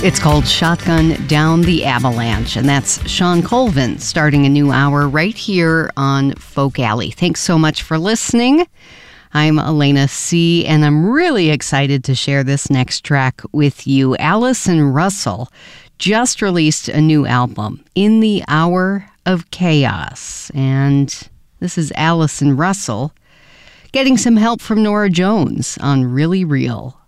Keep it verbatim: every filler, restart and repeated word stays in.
It's called Shotgun Down the Avalanche, and that's Shawn Colvin starting a new hour right here on Folk Alley. Thanks so much for listening. I'm Elena C., and I'm really excited to share this next track with you. Allison Russell just released a new album, In the Hour of Chaos, and this is Allison Russell getting some help from Nora Jones on Really Real.